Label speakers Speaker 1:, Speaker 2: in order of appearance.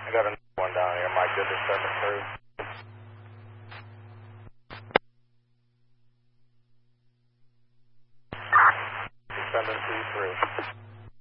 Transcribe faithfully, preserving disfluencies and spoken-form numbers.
Speaker 1: I got another one down here. Mike, good to send it through. Descendant two three.